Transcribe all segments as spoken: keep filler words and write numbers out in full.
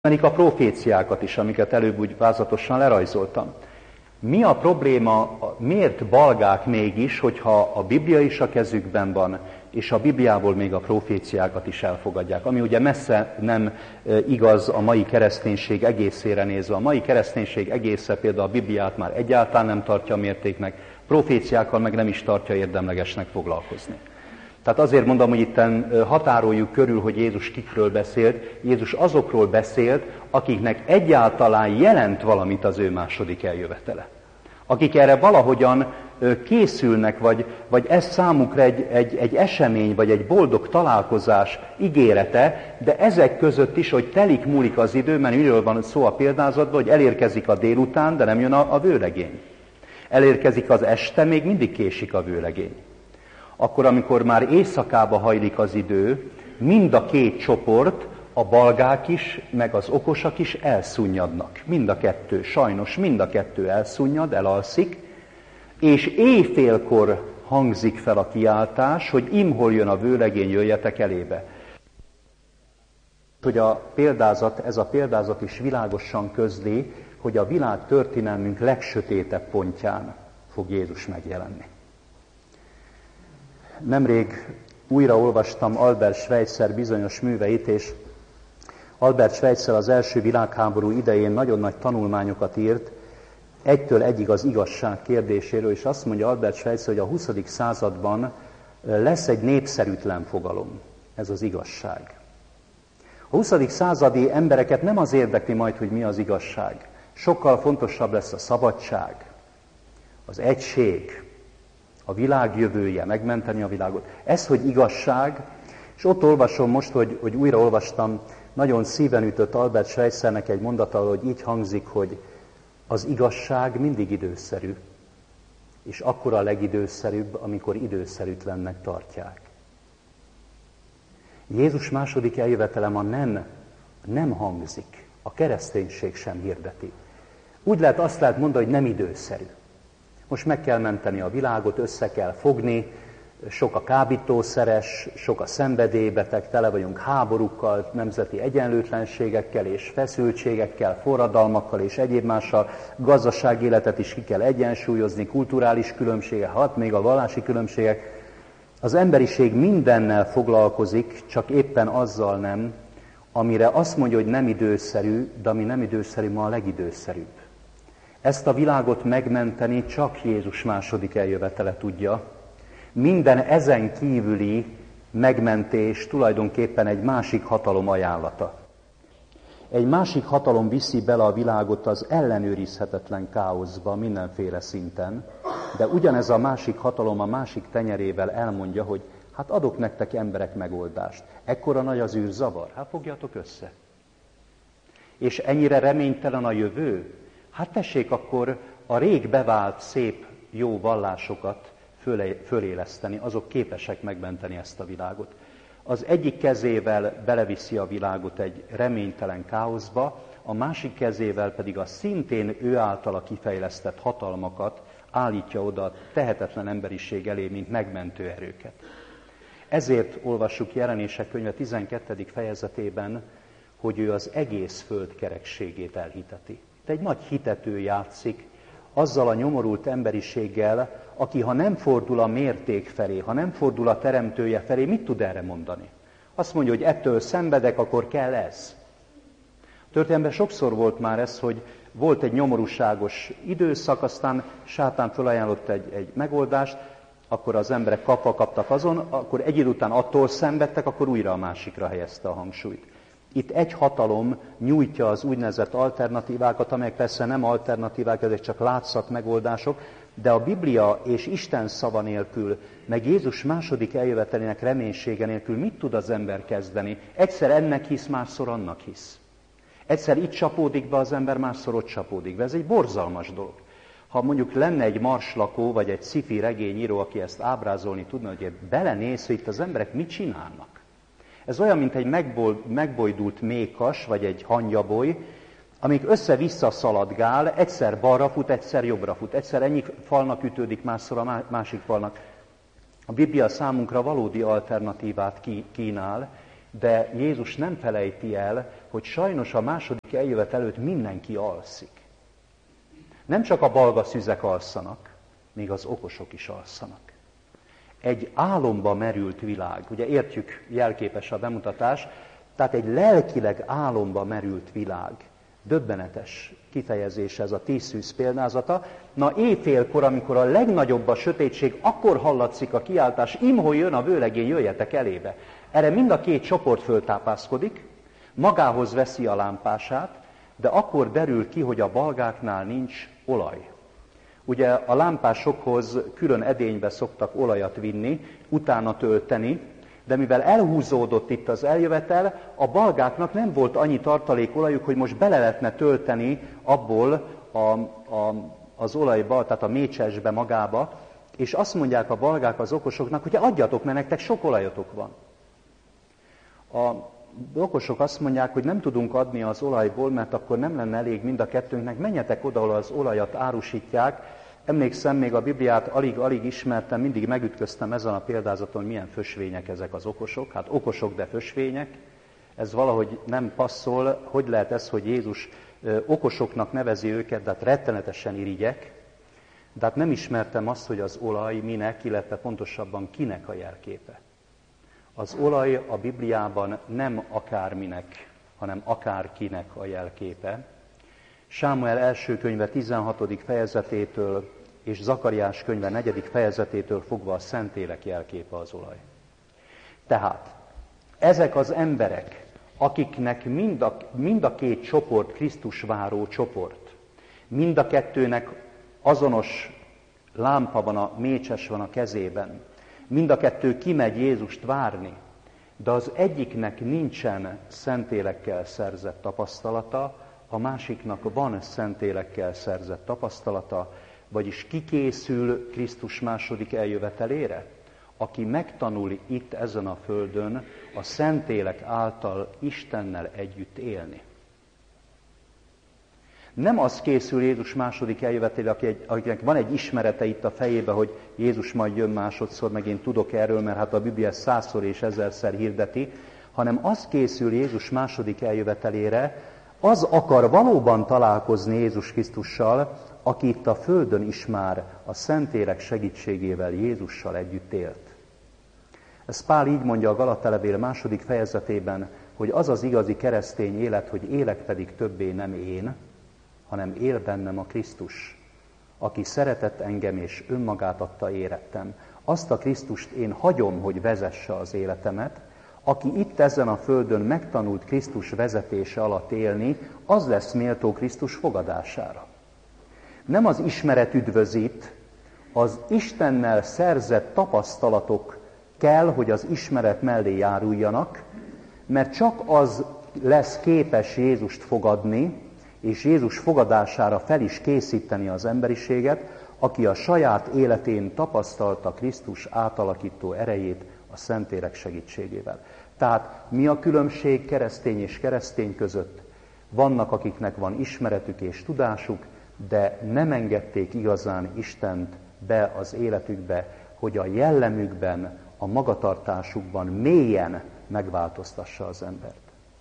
ismerik a proféciákat is, amiket előbb úgy vázlatosan lerajzoltam. Mi a probléma, miért balgák mégis, hogyha a Biblia is a kezükben van, és a Bibliából még a proféciákat is elfogadják, ami ugye messze nem igaz a mai kereszténység egészére nézve. A mai kereszténység egésze például a Bibliát már egyáltalán nem tartja mértéknek, proféciákkal meg nem is tartja érdemlegesnek foglalkozni. Tehát azért mondom, hogy itten határoljuk körül, hogy Jézus kikről beszélt. Jézus azokról beszélt, akiknek egyáltalán jelent valamit az ő második eljövetele. Akik erre valahogyan készülnek, vagy, vagy ez számukra egy, egy, egy esemény, vagy egy boldog találkozás ígérete, de ezek között is, hogy telik múlik az idő, mert miről van szó a példázatban, hogy elérkezik a délután, de nem jön a, a vőlegény. Elérkezik az este, még mindig késik a vőlegény. Akkor, amikor már éjszakába hajlik az idő, mind a két csoport, a balgák is, meg az okosak is elszunnyadnak. Mind a kettő, sajnos mind a kettő elszunnyad, elalszik, és éjfélkor hangzik fel a kiáltás, hogy imhol jön a vőlegény, jöjjetek elébe. Hogy a példázat, ez a példázat is világosan közli, hogy a világ történelmünk legsötétebb pontján fog Jézus megjelenni. Nemrég újra olvastam Albert Schweitzer bizonyos műveit, és Albert Schweitzer az első világháború idején nagyon nagy tanulmányokat írt, egytől egyig az igazság kérdéséről, és azt mondja Albert Schweitzer, hogy a huszadik században lesz egy népszerűtlen fogalom, ez az igazság. A huszadik századi embereket nem az érdekli majd, hogy mi az igazság. Sokkal fontosabb lesz a szabadság, az egység, a világ jövője, megmenteni a világot. Ez, hogy igazság, és ott olvasom most, hogy, hogy újra olvastam, nagyon szíven ütött Albert Schweitzernek egy mondata, hogy így hangzik, hogy az igazság mindig időszerű, és akkor a legidőszerűbb, amikor időszerűtlennek tartják. Jézus második eljövetele ma nem, nem hangzik, a kereszténység sem hirdeti. Úgy lehet, azt lehet mondani, hogy nem időszerű. Most meg kell menteni a világot, össze kell fogni, sok a kábítószeres, sok a szenvedélybeteg, tele vagyunk háborúkkal, nemzeti egyenlőtlenségekkel és feszültségekkel, forradalmakkal és egyéb mással, gazdasági életet is ki kell egyensúlyozni, kulturális különbségek, hát még a vallási különbségek. Az emberiség mindennel foglalkozik, csak éppen azzal nem, amire azt mondja, hogy nem időszerű, de ami nem időszerű, ma a legidőszerűbb. Ezt a világot megmenteni csak Jézus második eljövetele tudja. Minden ezen kívüli megmentés tulajdonképpen egy másik hatalom ajánlata. Egy másik hatalom viszi bele a világot az ellenőrizhetetlen káoszba mindenféle szinten, de ugyanez a másik hatalom a másik tenyerével elmondja, hogy hát adok nektek emberek megoldást. Ekkora nagy az űrzavar, hát fogjatok össze. És ennyire reménytelen a jövő? Hát tessék akkor a rég bevált szép, jó vallásokat föl, föléleszteni, azok képesek megmenteni ezt a világot. Az egyik kezével beleviszi a világot egy reménytelen káoszba, a másik kezével pedig a szintén ő általa kifejlesztett hatalmakat állítja oda a tehetetlen emberiség elé, mint megmentő erőket. Ezért olvassuk Jelenések könyve tizenkettedik fejezetében, hogy ő az egész föld kerekségét elhiteti. Itt egy nagy hitető játszik azzal a nyomorult emberiséggel, aki ha nem fordul a mérték felé, ha nem fordul a teremtője felé, mit tud erre mondani? Azt mondja, hogy ettől szenvedek, akkor kell ez. A történelemben sokszor volt már ez, hogy volt egy nyomorúságos időszak, aztán sátán felajánlott egy, egy megoldást, akkor az emberek kapva kaptak azon, akkor egy idő után attól szenvedtek, akkor újra a másikra helyezte a hangsúlyt. Itt egy hatalom nyújtja az úgynevezett alternatívákat, amelyek persze nem alternatívák, ezek csak látszat megoldások, de a Biblia és Isten szava nélkül, meg Jézus második eljövetelének reménysége nélkül mit tud az ember kezdeni? Egyszer ennek hisz, másszor annak hisz. Egyszer itt csapódik be az ember, másszor ott csapódik be. Ez egy borzalmas dolog. Ha mondjuk lenne egy marslakó, vagy egy sci-fi regényíró, aki ezt ábrázolni tudna, hogy belenéz, hogy itt az emberek mit csinálnak. Ez olyan, mint egy megboly, megbojdult mékas, vagy egy hangyaboly, amik össze-vissza szaladgál, egyszer balra fut, egyszer jobbra fut, egyszer egyik falnak ütődik, másszor a másik falnak. A Biblia számunkra valódi alternatívát kínál, De Jézus nem felejti el, hogy sajnos a második eljövet előtt mindenki alszik. Nem csak a balga szüzek alszanak, még az okosok is alszanak. Egy álomba merült világ, ugye értjük, jelképes a bemutatás, tehát egy lelkileg álomba merült világ. Döbbenetes kifejezés ez a tíz szűz példázata. Na éjfélkor, amikor a legnagyobb a sötétség, akkor hallatszik a kiáltás, imhol jön a vőlegény, jöjjetek elébe. Erre mind a két csoport föltápászkodik, magához veszi a lámpását, de akkor derül ki, hogy a balgáknál nincs olaj. Ugye a lámpásokhoz külön edénybe szoktak olajat vinni, utána tölteni, de mivel elhúzódott itt az eljövetel, a balgáknak nem volt annyi tartalékolajuk, hogy most bele lehetne tölteni abból a, a, az olajba, tehát a mécsesbe magába, és azt mondják a balgák az okosoknak, hogy adjatok, mert nektek sok olajotok van. A okosok azt mondják, hogy nem tudunk adni az olajból, mert akkor nem lenne elég mind a kettőnknek, menjetek oda, ahol az olajat árusítják. Emlékszem, még a Bibliát alig-alig ismertem, mindig megütköztem ezen a példázaton, milyen fösvények ezek az okosok. Hát okosok, de fösvények. Ez valahogy nem passzol. Hogy lehet ez, hogy Jézus okosoknak nevezi őket, de hát rettenetesen irigyek. De hát nem ismertem azt, hogy az olaj minek, illetve pontosabban kinek a jelképe. Az olaj a Bibliában nem akárminek, hanem akárkinek a jelképe. Sámuel első könyve tizenhatodik fejezetétől és Zakariás könyve negyedik fejezetétől fogva a Szentlélek jelképe az olaj. Tehát ezek az emberek, akiknek mind a, mind a két csoport Krisztus váró csoport, mind a kettőnek azonos lámpa van, a mécses van a kezében, mind a kettő kimegy Jézust várni, de az egyiknek nincsen Szentlélekkel szerzett tapasztalata, a másiknak van Szentlélekkel szerzett tapasztalata, vagyis kikészül Krisztus második eljövetelére, aki megtanul itt ezen a földön a Szentlélek által Istennel együtt élni. Nem az készül Jézus második eljövetelére, akinek van egy ismerete itt a fejébe, hogy Jézus majd jön másodszor, meg én tudok erről, mert hát a Biblia százszor és ezerszer hirdeti, hanem az készül Jézus második eljövetelére, az akar valóban találkozni Jézus Krisztussal, aki itt a földön is már a Szentlélek segítségével Jézussal együtt élt. Ez Pál így mondja a Galatalevél második fejezetében, hogy az az igazi keresztény élet, hogy élek pedig többé nem én, hanem él bennem a Krisztus, aki szeretett engem és önmagát adta érettem. Azt a Krisztust én hagyom, hogy vezesse az életemet, aki itt ezen a földön megtanult Krisztus vezetése alatt élni, az lesz méltó Krisztus fogadására. Nem az ismeret üdvözít, az Istennel szerzett tapasztalatok kell, hogy az ismeret mellé járuljanak, mert csak az lesz képes Jézust fogadni, és Jézus fogadására fel is készíteni az emberiséget, aki a saját életén tapasztalta Krisztus átalakító erejét a Szentlélek segítségével. Tehát mi a különbség keresztény és keresztény között? Vannak, akiknek van ismeretük és tudásuk, de nem engedték igazán Istent be az életükbe, hogy a jellemükben, a magatartásukban mélyen megváltoztassa az embert.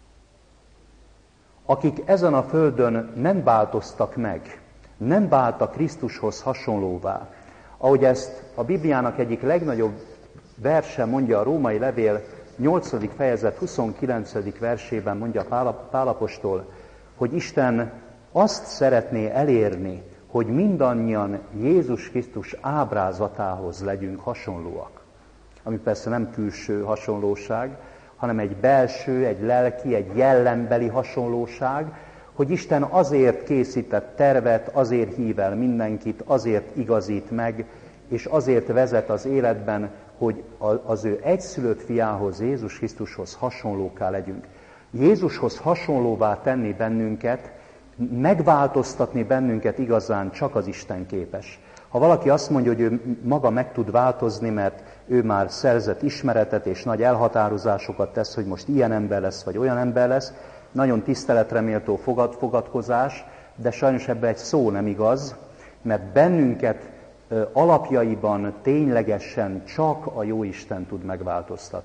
Akik ezen a földön nem változtak meg, nem váltak Krisztushoz hasonlóvá, ahogy ezt a Bibliának egyik legnagyobb verse mondja, a Római Levél nyolcadik fejezet huszonkilencedik versében mondja Pál apostol, hogy Isten azt szeretné elérni, hogy mindannyian Jézus Krisztus ábrázatához legyünk hasonlóak. Ami persze nem külső hasonlóság, hanem egy belső, egy lelki, egy jellembeli hasonlóság, hogy Isten azért készített tervet, azért hív el mindenkit, azért igazít meg, és azért vezet az életben, hogy az ő egyszülött fiához, Jézus Krisztushoz hasonlóká legyünk. Jézushoz hasonlóvá tenni bennünket, megváltoztatni bennünket igazán csak az Isten képes. Ha valaki azt mondja, hogy ő maga meg tud változni, mert ő már szerzett ismeretet és nagy elhatározásokat tesz, hogy most ilyen ember lesz, vagy olyan ember lesz, nagyon tiszteletre méltó fogad, fogadkozás, de sajnos ebben egy szó nem igaz, mert bennünket alapjaiban ténylegesen csak a Jóisten tud megváltoztatni.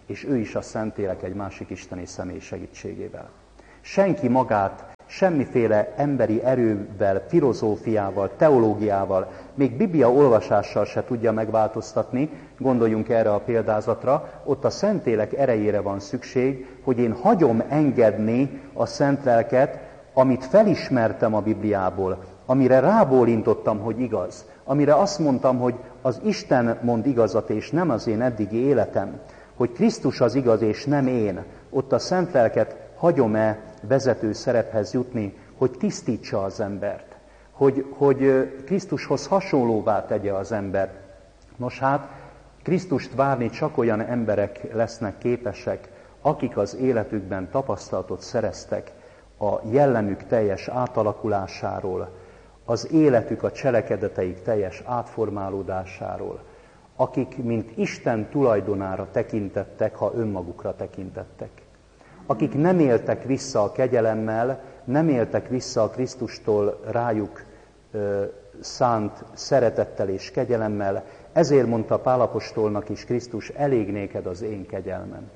és ő is a Szentlélek egy másik isteni személy segítségével. Senki magát semmiféle emberi erővel, filozófiával, teológiával, még Biblia olvasással se tudja megváltoztatni, gondoljunk erre a példázatra, ott a Szentlélek erejére van szükség, hogy én hagyom engedni a Szent Lelket, amit felismertem a Bibliából, amire rábólintottam, hogy igaz, amire azt mondtam, hogy az Isten mond igazat, és nem az én eddigi életem, hogy Krisztus az igaz, és nem én, ott a Szent Lelket hagyom-e vezető szerephez jutni, hogy tisztítsa az embert, hogy, hogy Krisztushoz hasonlóvá tegye az embert. Nos hát, Krisztust várni csak olyan emberek lesznek képesek, akik az életükben tapasztalatot szereztek a jellemük teljes átalakulásáról, az életük, a cselekedeteik teljes átformálódásáról, akik mint Isten tulajdonára tekintettek, ha önmagukra tekintettek. Akik nem éltek vissza a kegyelemmel, nem éltek vissza a Krisztustól rájuk ö, szánt szeretettel és kegyelemmel, ezért mondta Pál apostolnak is Krisztus, elég néked az én kegyelmem.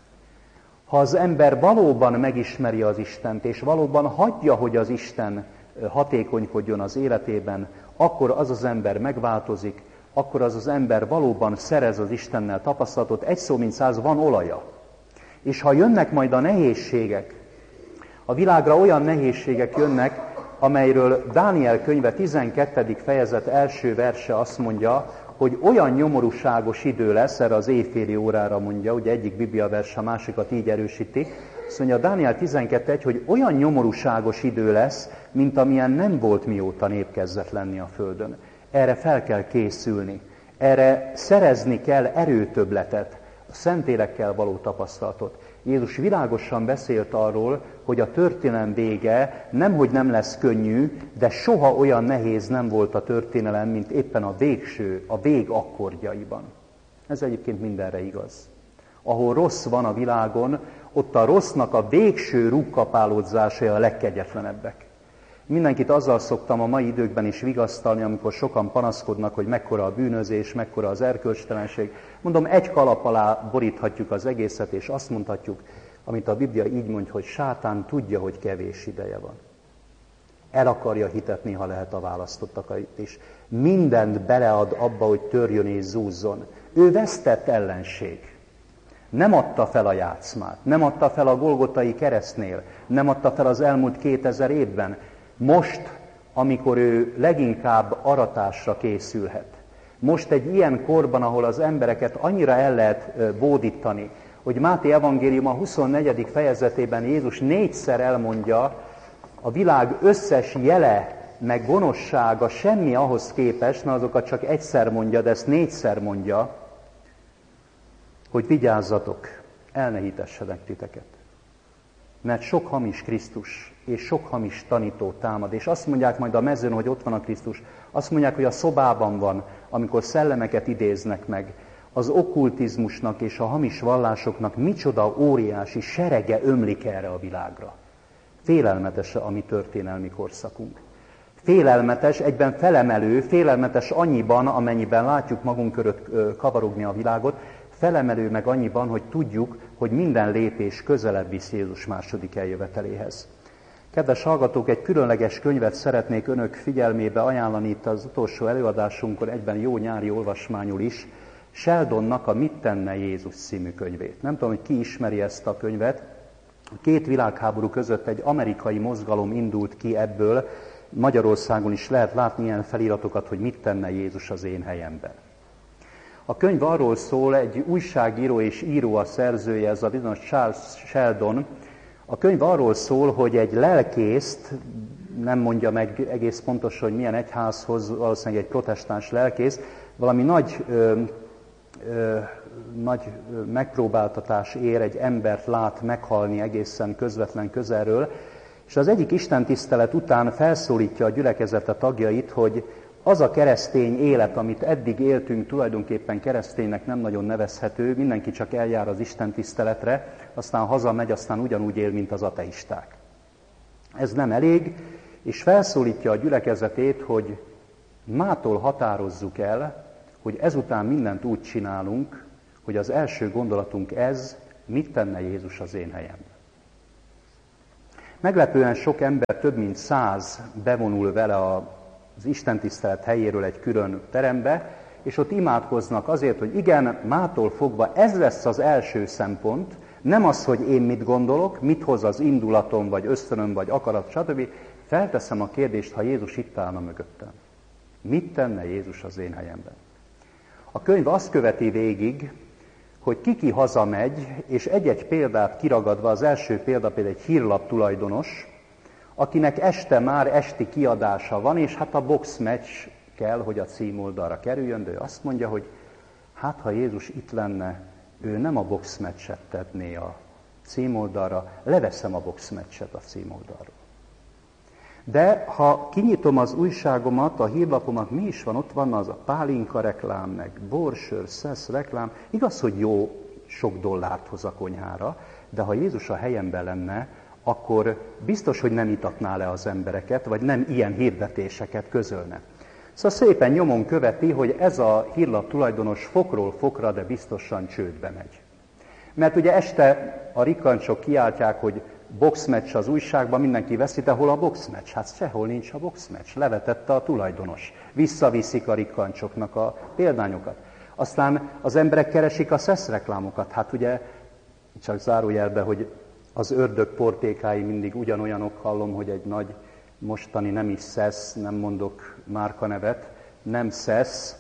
Ha az ember valóban megismeri az Istent, és valóban hagyja, hogy az Isten hatékonykodjon az életében, akkor az az ember megváltozik, akkor az az ember valóban szerez az Istennel tapasztalatot, egy szó mint száz, van olaja. És ha jönnek majd a nehézségek, a világra olyan nehézségek jönnek, amelyről Dániel könyve tizenkettedik fejezet első verse azt mondja, hogy olyan nyomorúságos idő lesz, erre az éjféli órára mondja, ugye egyik Biblia vers a másikat így erősíti, azt mondja Dániel tizenkettő egy, hogy olyan nyomorúságos idő lesz, mint amilyen nem volt mióta nép kezdett lenni a földön. Erre fel kell készülni, erre szerezni kell erőtöbletet, a Szentlélekkel való tapasztalatot. Jézus világosan beszélt arról, hogy a történelem vége nemhogy nem lesz könnyű, de soha olyan nehéz nem volt a történelem, mint éppen a végső, a vég akkordjaiban. Ez egyébként mindenre igaz. Ahol rossz van a világon, ott a rossznak a végső rúgkapálódzásai a legkegyetlenebbek. Mindenkit azzal szoktam a mai időkben is vigasztalni, amikor sokan panaszkodnak, hogy mekkora a bűnözés, mekkora az erkölcstelenség. Mondom, egy kalap alá boríthatjuk az egészet, és azt mondhatjuk, amit a Biblia így mondja, hogy sátán tudja, hogy kevés ideje van. El akarja hitetni, ha lehet a választottakait is. Mindent belead abba, hogy törjön és zúzzon. Ő vesztett ellenség. Nem adta fel a játszmát, nem adta fel a Golgotai keresztnél, nem adta fel az elmúlt kétezer évben. Most, amikor ő leginkább aratásra készülhet. Most egy ilyen korban, ahol az embereket annyira el lehet bódítani, hogy Máté evangélium a huszonnegyedik fejezetében Jézus négyszer elmondja, a világ összes jele, meg gonoszsága semmi ahhoz képest, na azokat csak egyszer mondja, de ezt négyszer mondja, hogy vigyázzatok, el ne hitessenek titeket. Mert sok hamis Krisztus és sok hamis tanító támad. És azt mondják majd a mezőn, hogy ott van a Krisztus. Azt mondják, hogy a szobában van, amikor szellemeket idéznek meg. Az okkultizmusnak és a hamis vallásoknak micsoda óriási serege ömlik erre a világra. Félelmetes a mi történelmi korszakunk. Félelmetes, egyben felemelő, félelmetes annyiban, amennyiben látjuk magunk körött kavarogni a világot, felemelő meg annyiban, hogy tudjuk, hogy minden lépés közelebb visz Jézus második eljöveteléhez. Kedves hallgatók, egy különleges könyvet szeretnék önök figyelmébe ajánlani itt az utolsó előadásunkon, egyben jó nyári olvasmányul is, Sheldonnak a Mit tenne Jézus című könyvét. Nem tudom, hogy ki ismeri ezt a könyvet. A két világháború között egy amerikai mozgalom indult ki ebből, Magyarországon is lehet látni ilyen feliratokat, hogy mit tenne Jézus az én helyemben. A könyv arról szól, egy újságíró és író a szerzője, ez a bizonyos Charles Sheldon. A könyv arról szól, hogy egy lelkészt, nem mondja meg egész pontosan, hogy milyen egyházhoz, valószínűleg egy protestáns lelkész, valami nagy, ö, ö, nagy megpróbáltatás ér, egy embert lát meghalni egészen közvetlen közelről, és az egyik istentisztelet után felszólítja a gyülekezete tagjait, hogy az a keresztény élet, amit eddig éltünk, tulajdonképpen kereszténynek nem nagyon nevezhető, mindenki csak eljár az istentiszteletre, aztán hazamegy, aztán ugyanúgy él, mint az ateisták. Ez nem elég, és felszólítja a gyülekezetét, hogy mától határozzuk el, hogy ezután mindent úgy csinálunk, hogy az első gondolatunk ez, mit tenne Jézus az én helyemben. Meglepően sok ember, több mint száz bevonul vele az istentisztelet helyéről egy külön terembe, és ott imádkoznak azért, hogy igen, mától fogva ez lesz az első szempont, nem az, hogy én mit gondolok, mit hoz az indulatom, vagy ösztönöm, vagy akarat, stb. Felteszem a kérdést, ha Jézus itt állna mögöttem. Mit tenne Jézus az én helyemben? A könyv azt követi végig, hogy ki-ki hazamegy, és egy-egy példát kiragadva, az első példa például egy hírlap tulajdonos, akinek este már esti kiadása van, és hát a boxmeccs kell, hogy a címoldalra kerüljön, de ő azt mondja, hogy hát ha Jézus itt lenne, ő nem a boxmeccset tetné a címoldalra, leveszem a boxmeccset a címoldalról. De ha kinyitom az újságomat, a hírlapomat, mi is van? Ott van az a pálinka reklám, meg borsör, szesz reklám. Igaz, hogy jó sok dollárt hoz a konyhára, de ha Jézus a helyemben lenne, akkor biztos, hogy nem itatná le az embereket, vagy nem ilyen hirdetéseket közölne. Szóval szépen nyomon követi, hogy ez a hírlap tulajdonos fokról fokra, de biztosan csődbe megy. Mert ugye este a rikancsok kiáltják, hogy boxmeccs az újságban, mindenki veszi, de hol a boxmeccs? Hát sehol nincs a boxmeccs, levetette a tulajdonos. Visszaviszik a rikancsoknak a példányokat. Aztán az emberek keresik a szeszreklámokat. Hát ugye, csak zárójelbe, hogy az ördög portékái mindig ugyanolyanok, hallom, hogy egy nagy mostani nem is szesz, nem mondok márkanevet, nem szesz,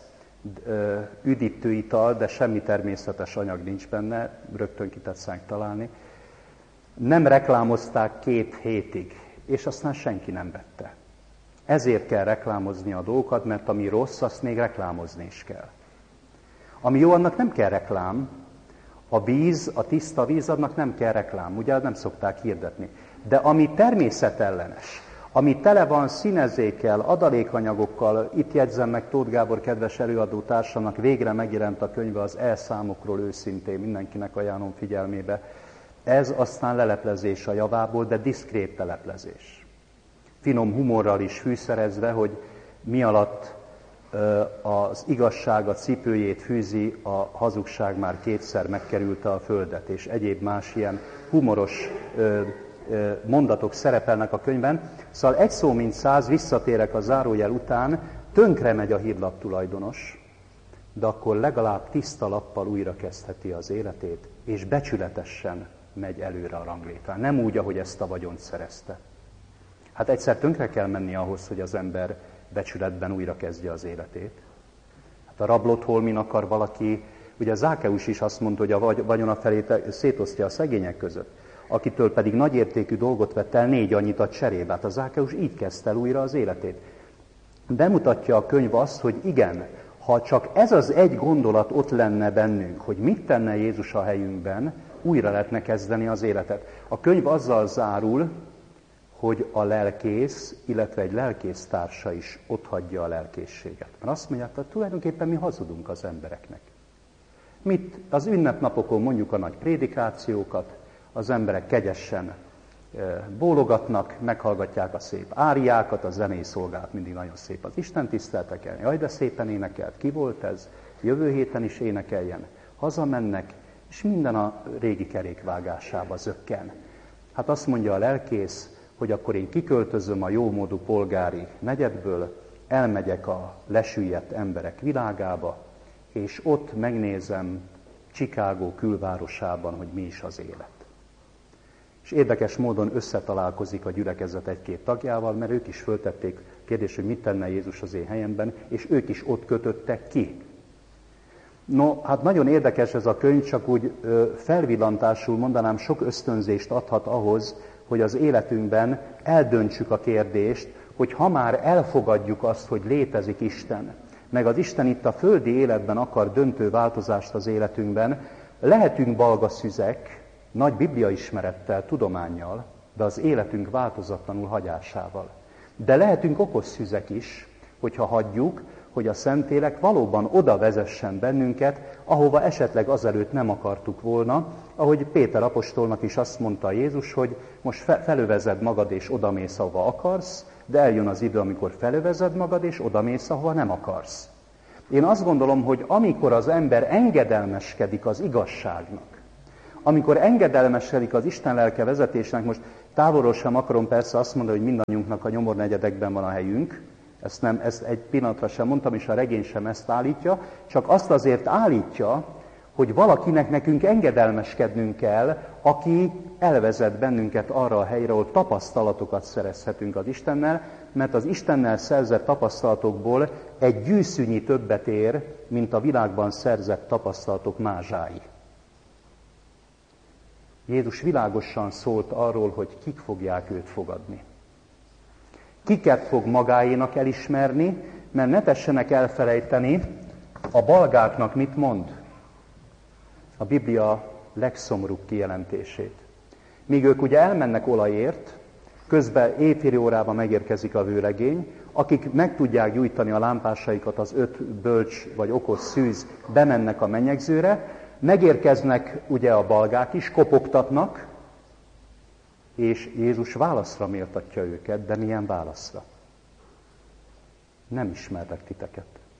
üdítőital, de semmi természetes anyag nincs benne, rögtön ki tetszánk találni. Nem reklámozták két hétig, és aztán senki nem vette. Ezért kell reklámozni a dolgokat, mert ami rossz, azt még reklámozni is kell. Ami jó, annak nem kell reklám. A víz, a tiszta víz, annak nem kell reklám, ugye nem szokták hirdetni. De ami természetellenes, ami tele van színezékkel, adalékanyagokkal, itt jegyzem meg Tóth Gábor kedves előadó társamnak, végre megjelent a könyve az elszámokról őszintén, mindenkinek ajánlom figyelmébe. Ez aztán leleplezés a javából, de diszkrét leleplezés. Finom humorral is fűszerezve, hogy mi alatt az igazság a cipőjét fűzi, a hazugság már kétszer megkerülte a földet, és egyéb más ilyen humoros mondatok szerepelnek a könyvben. Szóval egy szó mint száz, visszatérek a zárójel után, tönkre megy a hírlap tulajdonos, de akkor legalább tiszta lappal újra kezdheti az életét, és becsületesen megy előre a ranglétrán. Nem úgy, ahogy ezt a vagyont szerezte. Hát egyszer tönkre kell menni ahhoz, hogy az ember becsületben újra kezdje az életét. Hát a rablott holmin akar valaki, ugye Zákeus is azt mondta, hogy a vagyona felét szétosztja a szegények között, akitől pedig nagyértékű dolgot vett el, négy annyit ad cserébe. Hát a Zákeus így kezdte el újra az életét. Bemutatja a könyv azt, hogy igen, ha csak ez az egy gondolat ott lenne bennünk, hogy mit tenne Jézus a helyünkben, újra lehetne kezdeni az életet. A könyv azzal zárul, hogy a lelkész, illetve egy lelkész társa is otthagyja a lelkészséget. Mert azt mondják, hogy tulajdonképpen mi hazudunk az embereknek. Mit az ünnepnapokon mondjuk a nagy prédikációkat, az emberek kegyesen bólogatnak, meghallgatják a szép áriákat, a zenei szolgálat mindig nagyon szép az Isten tisztelteken. Jaj, de szépen énekelt, ki volt ez? Jövő héten is énekeljen. Hazamennek, és minden a régi kerékvágásába zökken. Hát azt mondja a lelkész, hogy akkor én kiköltözöm a jómódú polgári negyedből, elmegyek a lesüllyedt emberek világába, és ott megnézem Chicago külvárosában, hogy mi is az élet. És érdekes módon összetalálkozik a gyülekezet egy-két tagjával, mert ők is föltették kérdést, hogy mit tenne Jézus az én helyemben, és ők is ott kötöttek ki. No, hát nagyon érdekes ez a könyv, csak úgy ö, felvillantásul mondanám, sok ösztönzést adhat ahhoz, hogy az életünkben eldöntsük a kérdést, hogy ha már elfogadjuk azt, hogy létezik Isten, meg az Isten itt a földi életben akar döntő változást az életünkben, lehetünk balgaszüzek, nagy bibliaismerettel, tudománnyal, de az életünk változatlanul hagyásával. De lehetünk okos szüzek is, hogyha hagyjuk, hogy a Szentlélek valóban oda vezessen bennünket, ahova esetleg azelőtt nem akartuk volna, ahogy Péter apostolnak is azt mondta Jézus, hogy most fe- felövezed magad és odamész, ahova akarsz, de eljön az idő, amikor felövezed magad és odamész, ahova nem akarsz. Én azt gondolom, hogy amikor az ember engedelmeskedik az igazságnak, amikor engedelmeskedik az Isten lelke vezetésnek, most távolról sem akarom persze azt mondani, hogy mindannyiunknak a nyomornegyedekben van a helyünk, ezt, nem, ezt egy pillanatra sem mondtam, és a regény sem ezt állítja, csak azt azért állítja, hogy valakinek nekünk engedelmeskednünk kell, aki elvezet bennünket arra a helyre, ahol tapasztalatokat szerezhetünk az Istennel, mert az Istennel szerzett tapasztalatokból egy gyűszűnyi többet ér, mint a világban szerzett tapasztalatok mázsái. Jézus világosan szólt arról, hogy kik fogják őt fogadni. Kiket fog magáénak elismerni, mert ne tessenek elfelejteni, a balgáknak mit mond? A Biblia legszomorúbb kijelentését. Míg ők ugye elmennek olajért, közben éjféli órában megérkezik a vőlegény, akik meg tudják gyújtani a lámpásaikat, az öt bölcs vagy okos szűz, bemennek a menyegzőre, megérkeznek ugye a balgák is, kopogtatnak, és Jézus válaszra méltatja őket, de milyen válaszra? Nem ismerlek titeket.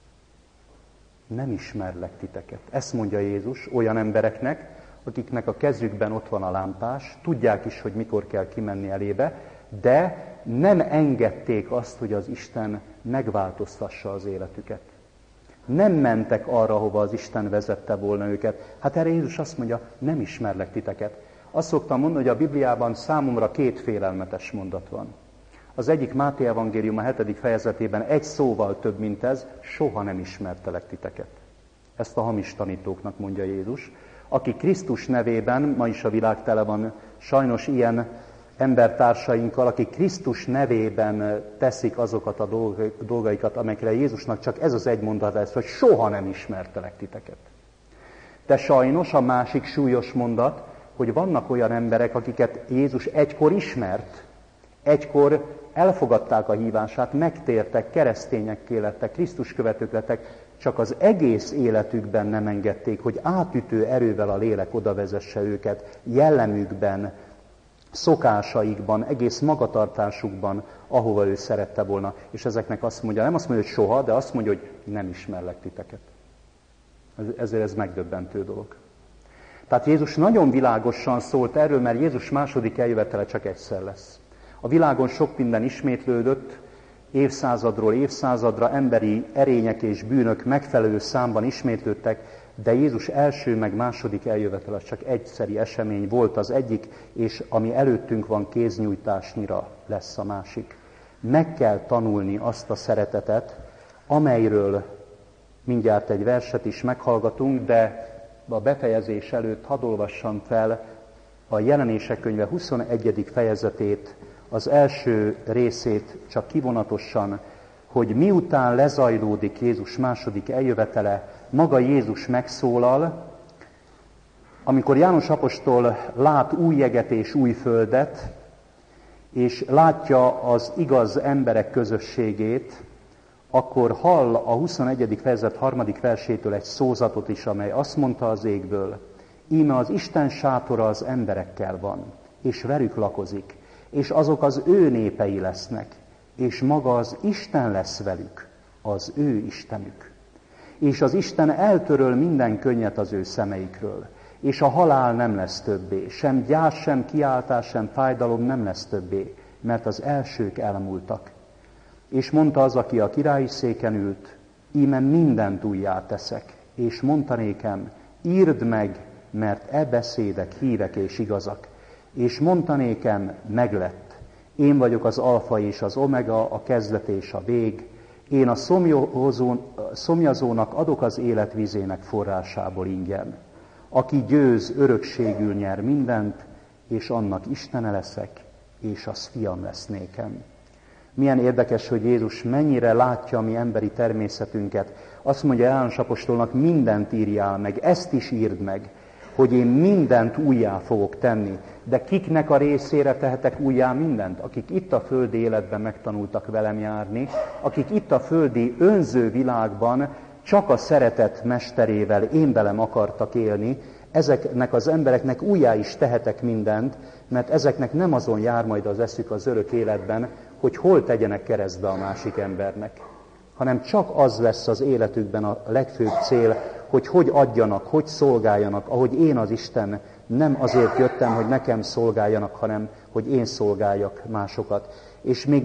Nem ismerlek titeket. Ezt mondja Jézus olyan embereknek, akiknek a kezükben ott van a lámpás, tudják is, hogy mikor kell kimenni elébe, de nem engedték azt, hogy az Isten megváltoztassa az életüket. Nem mentek arra, hova az Isten vezette volna őket. Hát erre Jézus azt mondja, nem ismerlek titeket. Azt szoktam mondani, hogy a Bibliában számomra két félelmetes mondat van. Az egyik Máté evangélium a hetedik fejezetében egy szóval több, mint ez, soha nem ismertelek titeket. Ezt a hamis tanítóknak mondja Jézus, aki Krisztus nevében, ma is a világ tele van sajnos ilyen embertársainkkal, akik Krisztus nevében teszik azokat a dolgaikat, amelyekre Jézusnak csak ez az egy mondat lesz, hogy soha nem ismertelek titeket. De sajnos a másik súlyos mondat, hogy vannak olyan emberek, akiket Jézus egykor ismert, egykor elfogadták a hívását, megtértek, keresztényekké lettek, Krisztus követők lettek, csak az egész életükben nem engedték, hogy átütő erővel a lélek oda vezesse őket, jellemükben, szokásaikban, egész magatartásukban, ahova ő szerette volna. És ezeknek azt mondja, nem azt mondja, hogy soha, de azt mondja, hogy nem ismerlek titeket. Ezért ez megdöbbentő dolog. Tehát Jézus nagyon világosan szólt erről, mert Jézus második eljövetele csak egyszer lesz. A világon sok minden ismétlődött, évszázadról évszázadra emberi erények és bűnök megfelelő számban ismétlődtek, de Jézus első meg második eljövetele csak egyszeri esemény volt az egyik, és ami előttünk van kéznyújtásnyira lesz a másik. Meg kell tanulni azt a szeretetet, amelyről mindjárt egy verset is meghallgatunk, de a befejezés előtt hadd olvassam fel a Jelenések könyve huszonegyedik fejezetét, az első részét csak kivonatosan, hogy miután lezajlódik Jézus második eljövetele, maga Jézus megszólal, amikor János apostol lát új jeget és új földet, és látja az igaz emberek közösségét, akkor hall a huszonegyedik fejezet harmadik versétől egy szózatot is, amely azt mondta az égből, íme az Isten sátora az emberekkel van, és velük lakozik, és azok az ő népei lesznek, és maga az Isten lesz velük, az ő Istenük. És az Isten eltöröl minden könnyet az ő szemeikről, és a halál nem lesz többé, sem gyász, sem kiáltás, sem fájdalom nem lesz többé, mert az elsők elmúltak. És mondta az, aki a királyi széken ült, íme mindent újjá teszek, és mondta nékem, írd meg, mert e beszédek hírek és igazak. És mondta nékem, meglett. Én vagyok az alfa és az omega, a kezdet és a vég. Én a szomjazónak adok az életvizének forrásából ingyen. Aki győz, örökségül nyer mindent, és annak Istene leszek, és az fiam lesz nékem. Milyen érdekes, hogy Jézus mennyire látja a mi emberi természetünket. Azt mondja János apostolnak, mindent írjál meg, ezt is írd meg, hogy én mindent újjá fogok tenni. De kiknek a részére tehetek újjá mindent? Akik itt a földi életben megtanultak velem járni, akik itt a földi önző világban csak a szeretet mesterével én velem akartak élni, ezeknek az embereknek újjá is tehetek mindent, mert ezeknek nem azon jár majd az eszük az örök életben, hogy hol tegyenek keresztbe a másik embernek. hanem csak az lesz az életükben a legfőbb cél, hogy hogy adjanak, hogy szolgáljanak, ahogy én az Isten nem azért jöttem, hogy nekem szolgáljanak, hanem hogy én szolgáljak másokat. És még